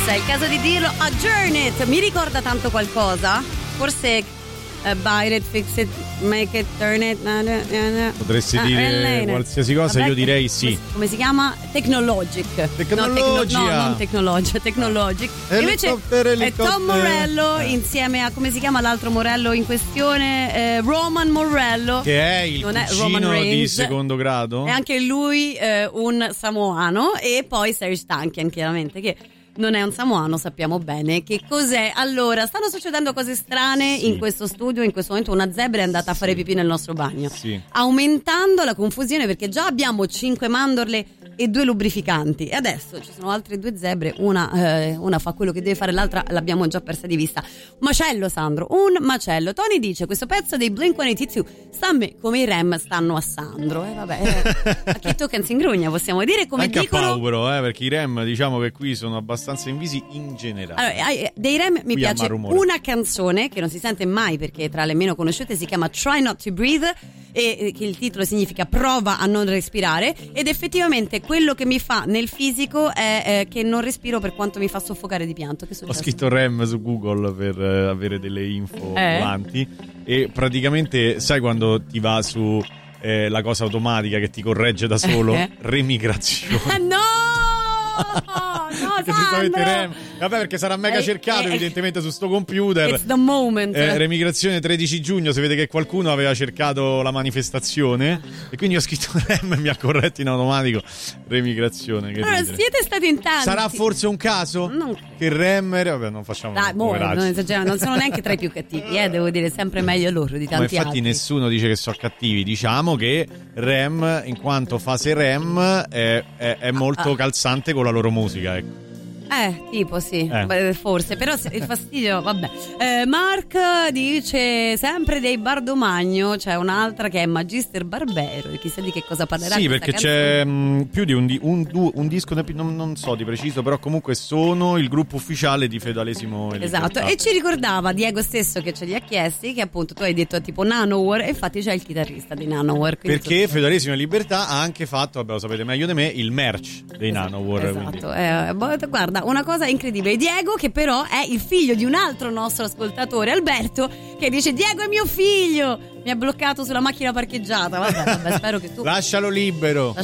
è il caso di dirlo. Adjourn It mi ricorda tanto qualcosa? Forse bite it, fix it, make it, turn it. Potresti dire qualsiasi cosa. Vabbè, io direi sì. Come si chiama? Technologic. Tecnologia. No, non Technologia, Technologic. Invece è Tom Morello insieme a, come si chiama l'altro Morello in questione? Roman Morello, che è il cugino di secondo grado. È anche lui un samoano. E poi Serj Tankian, chiaramente, che non è un samoano, sappiamo bene che cos'è. Allora, stanno succedendo cose strane in questo studio. In questo momento una zebra è andata a fare pipì nel nostro bagno, aumentando la confusione, perché già abbiamo 5 mandorle e 2 lubrificanti e adesso ci sono altre 2 zebre. Una fa quello che deve fare, l'altra l'abbiamo già persa di vista. Macello, Sandro, un macello. Tony dice: questo pezzo dei Blink-182 sta a me come i Rem stanno a Sandro. A chi tocca si ingrugna, possiamo dire, come anche dicono. A Pau però, perché i Rem, diciamo che qui sono abbastanza invisi in generale. Allora, dei Rem mi piace una canzone che non si sente mai perché è tra le meno conosciute, si chiama Try Not to Breathe, e che il titolo significa prova a non respirare, ed effettivamente quello che mi fa nel fisico è che non respiro, per quanto mi fa soffocare di pianto. Che ho scritto Rem su Google per avere delle info avanti, e praticamente sai quando ti va su la cosa automatica che ti corregge da solo? Remigrazione. No! Rem. Vabbè, perché sarà mega cercato evidentemente su sto computer. It's the moment. Remigrazione 13 giugno. Si vede che qualcuno aveva cercato la manifestazione e quindi ho scritto Rem e mi ha corretto in automatico remigrazione. Allora, siete stati in tanti. Sarà forse un caso? Che Rem, vabbè, non facciamo non esageriamo, non sono neanche tra i più cattivi, devo dire, sempre meglio loro di tanti altri. Ma infatti nessuno dice che sono cattivi. Diciamo che Rem, in quanto fase Rem, è molto calzante con la loro musica, ecco. Tipo sì, forse, però il fastidio, vabbè. Mark dice sempre dei Bardomagno, c'è un'altra che è Magister Barbero, e chissà di che cosa parlerà. Sì, perché c'è più di un disco, non so di preciso, però comunque sono il gruppo ufficiale di Feudalesimo. Esatto, e ci ricordava Diego stesso che ce li ha chiesti, che appunto tu hai detto tipo Nanowar, e infatti c'è il chitarrista di Nanowar. Perché Feudalesimo e Libertà ha anche fatto, vabbè, lo sapete meglio di me, il merch dei Nanowar. Esatto, guarda, una cosa incredibile. Diego, che però è il figlio di un altro nostro ascoltatore, Alberto, che dice: Diego è mio figlio, mi ha bloccato sulla macchina parcheggiata. Vabbè, spero che tu lascialo libero,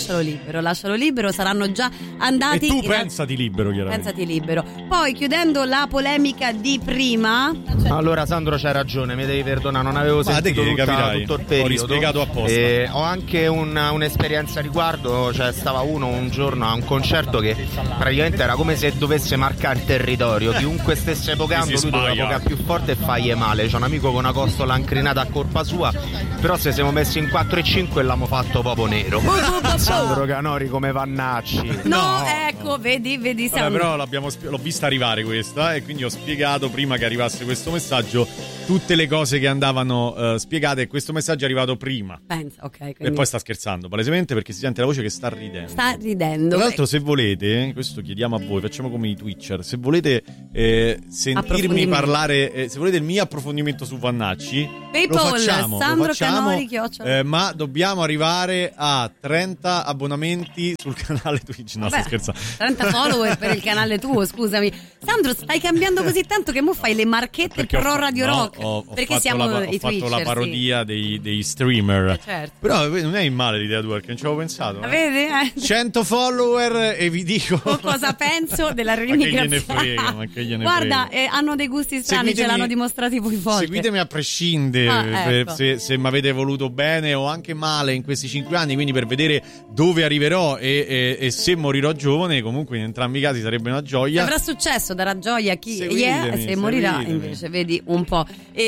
saranno già andati. E tu pensati libero, chiaramente. Pensati libero. Poi, chiudendo la polemica di prima, allora Sandro c'hai ragione, mi devi perdonare, non avevo sentito tutto il periodo. Ho rispiegato apposta. Ho anche un'esperienza a riguardo. Cioè, stava un giorno a un concerto che praticamente era come se dovesse marcare il territorio, chiunque stesse pogando lui doveva pogare più forte e fagli male. C'è un amico con una costola incrinata a colpa sua, però se siamo messi in 4 e 5 l'abbiamo fatto proprio nero. Sandro Canori come Vannacci. No, ecco, vedi Sandro. Però l'ho vista arrivare questa, e quindi ho spiegato prima che arrivasse questo messaggio tutte le cose che andavano spiegate, e questo messaggio è arrivato prima. Pensa, ok. Quindi... E poi sta scherzando palesemente, perché si sente la voce che sta ridendo. Tra l'altro, se volete, questo chiediamo a voi, facciamo come i Twitcher, se volete sentirmi parlare, se volete il mio approfondimento su Vannacci, PayPal, lo facciamo, Sandro Canori, ma dobbiamo arrivare a 30 abbonamenti sul canale Twitch. No, sto scherzando. 30 follower per il canale tuo, scusami. Sandro, stai cambiando così tanto che mo fai le marchette pro Radio Rock. Perché siamo i Twitcher. Ho fatto la parodia dei streamer. Certo. Però non è in male l'idea tua, perché non ci avevo pensato. Vedi? 100 follower e vi dico cosa penso della remigrazione. Ma che gliene Guarda, frega. Hanno dei gusti strani, ce l'hanno dimostrati voi forti. Seguitemi a prescindere, ecco. se mi avete voluto bene o anche male in questi 5 anni, quindi per vedere dove arriverò e se morirò giovane. Comunque in entrambi i casi sarebbe una gioia. Avrà successo, darà gioia a chi se morirà invece, vedi un po'.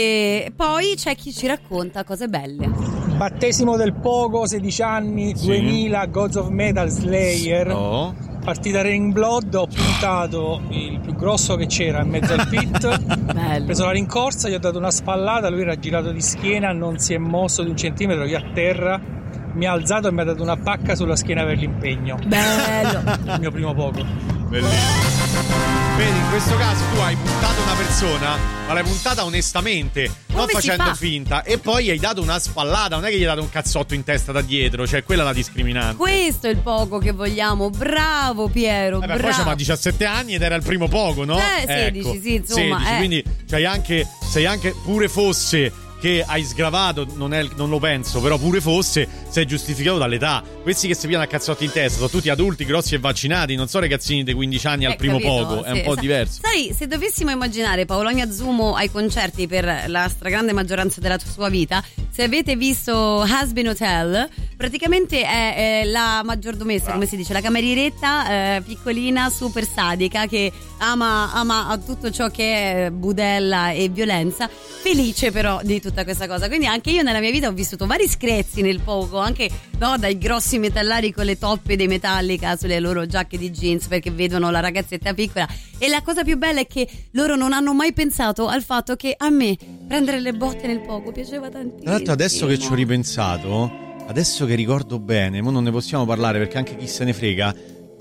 E poi c'è chi ci racconta cose belle. Battesimo del Pogo, 16 anni, 2000, Gods of Metal Slayer. Partita Raining Blood, ho puntato il più grosso che c'era in mezzo al pit. Ho preso la rincorsa, gli ho dato una spallata, lui era girato di schiena, non si è mosso di 1 centimetro, io a terra, mi ha alzato e mi ha dato una pacca sulla schiena per l'impegno. Bello. Il mio primo Pogo. Bellissimo. Vedi, in questo caso tu hai puntato una persona, ma l'hai puntata onestamente, non facendo finta, e poi gli hai dato una spallata, non è che gli hai dato un cazzotto in testa da dietro, cioè quella è la discriminante. Questo è il pogo che vogliamo, bravo Piero, bravo. Poi c'aveva 17 anni ed era il primo pogo, no? 16, sì, insomma. 16, quindi sei anche, pure fosse che hai sgravato, non lo penso, però pure fosse, sei giustificato dall'età. Questi che si pigliano a cazzotti in testa sono tutti adulti, grossi e vaccinati, non so ragazzini di 15 anni al primo pogo, è un po' diverso. Sai, se dovessimo immaginare Paolonia Zumo ai concerti per la stragrande maggioranza della sua vita, se avete visto Has-Been Hotel, praticamente è la maggiordomessa, come si dice, la cameriretta piccolina, super sadica, che ama tutto ciò che è budella e violenza, felice però di tutta questa cosa. Quindi anche io nella mia vita ho vissuto vari screzi nel pogo, anche dai grossi metallari con le toppe dei Metallica sulle loro giacche di jeans perché vedono la ragazzetta piccola, e la cosa più bella è che loro non hanno mai pensato al fatto che a me prendere le botte nel pogo piaceva tantissimo. Tra l'altro adesso che ci ho ripensato, adesso che ricordo bene, ma non ne possiamo parlare perché anche chi se ne frega,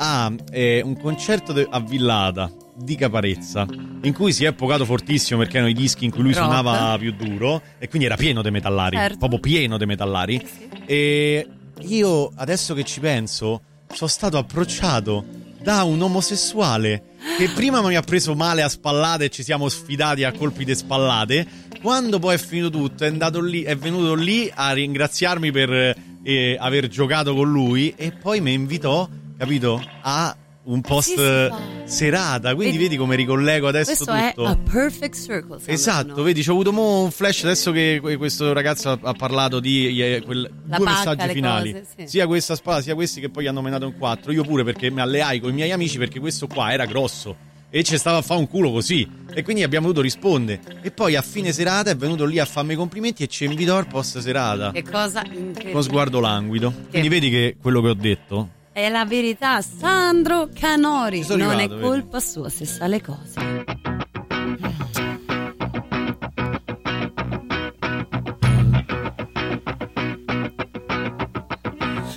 un concerto a Villada di Caparezza in cui si è pocato fortissimo perché erano i dischi in cui lui suonava più duro e quindi era pieno di metallari, proprio pieno di metallari, e io adesso che ci penso sono stato approcciato da un omosessuale che prima mi ha preso male a spallate e ci siamo sfidati a colpi di spallate. Quando poi è finito tutto è venuto lì a ringraziarmi per aver giocato con lui, e poi mi invitò, capito, a un post serata, quindi vedi come ricollego adesso questo tutto. È a perfect circle. Esatto, vedi, ci ho avuto un flash adesso che questo ragazzo ha parlato di due messaggi finali, cose, sia questa spada sia questi che poi hanno menato in 4. Io pure, perché mi alleai con i miei amici perché questo qua era grosso e ci stava a fare un culo così, e quindi abbiamo dovuto rispondere, e poi a fine serata è venuto lì a farmi i complimenti e ci invitò al post serata. Che cosa incredibile, con sguardo languido. Quindi vedi che quello che ho detto è la verità. Sandro Canori, non è colpa sua se sa le cose.